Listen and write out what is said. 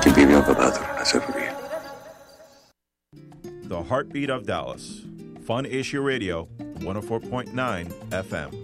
कि बीवियों का बहादुर होना जरूरी है। The Heartbeat of Dallas. Fun Issue Radio, 104.9 FM.